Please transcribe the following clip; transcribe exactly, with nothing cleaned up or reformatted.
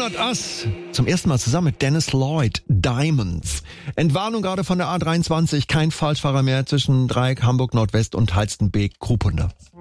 Not Us. Zum ersten Mal zusammen mit Dennis Lloyd. Diamonds. Entwarnung gerade von der A dreiundzwanzig. Kein Falschfahrer mehr zwischen Dreieck, Hamburg Nordwest und Halstenbeek-Krupunde.